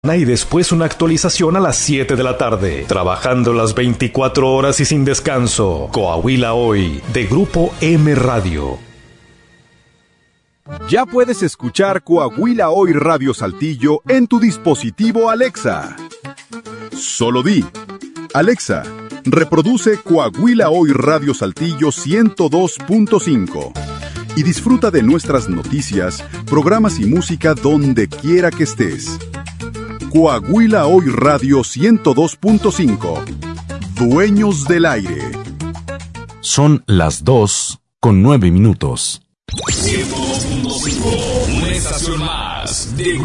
y después una actualización a las 7 de la tarde. Trabajando las 24 horas y sin descanso. Coahuila Hoy, de Grupo M Radio. Ya puedes escuchar Coahuila Hoy Radio Saltillo en tu dispositivo Alexa. Solo di: Alexa, reproduce Coahuila Hoy Radio Saltillo 102.5 y disfruta de nuestras noticias, programas y música donde quiera que estés. Coahuila Hoy Radio 102.5. Dueños del aire. Son las 2:09. 102.5, una estación más de